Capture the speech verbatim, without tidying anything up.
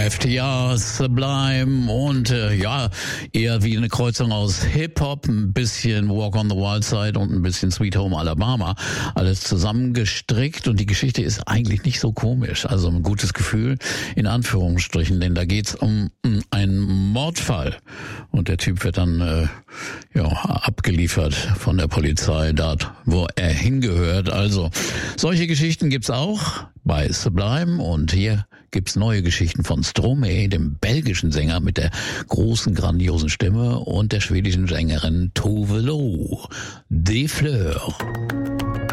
F T R, Sublime und äh, ja, eher wie eine Kreuzung aus Hip-Hop, ein bisschen Walk on the Wild Side und ein bisschen Sweet Home Alabama. Alles zusammengestrickt und die Geschichte ist eigentlich nicht so komisch. Also ein gutes Gefühl in Anführungsstrichen, denn da geht's um, um einen Mordfall und der Typ wird dann äh, ja abgeliefert von der Polizei dort, wo er hingehört. Also solche Geschichten gibt's auch bei Sublime und hier gibt's neue Geschichten von Stromae, dem belgischen Sänger mit der großen, grandiosen Stimme und der schwedischen Sängerin Tove Lo. Des Fleurs.